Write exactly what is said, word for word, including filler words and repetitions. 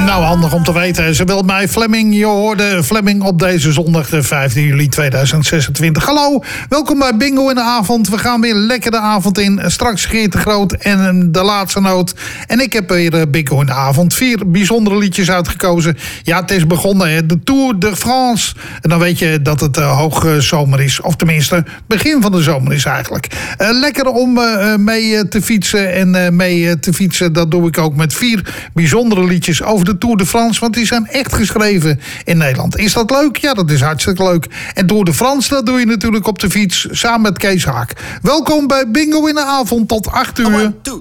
Nou, handig om te weten. Ze wil mij Fleming. Je hoorde Fleming op deze zondag, de vijfde juli tweeduizend zesentwintig. Hallo, welkom bij Bingo in de Avond. We gaan weer lekker de avond in. Straks Geert de Groot en de laatste noot. En ik heb weer Bingo in de Avond. Vier bijzondere liedjes uitgekozen. Ja, het is begonnen, hè. De Tour de France. En dan weet je dat het uh, hoogzomer is. Of tenminste, begin van de zomer is eigenlijk. Uh, lekker om uh, mee uh, te fietsen. En uh, mee uh, te fietsen, dat doe ik ook met vier bijzondere liedjes over de Tour de France. Want die zijn echt geschreven in Nederland. Is dat leuk? Ja, dat is hartstikke leuk. En Tour de France, dat doe je natuurlijk op de fiets samen met Kees Haak. Welkom bij Bingo in de Avond tot acht uur.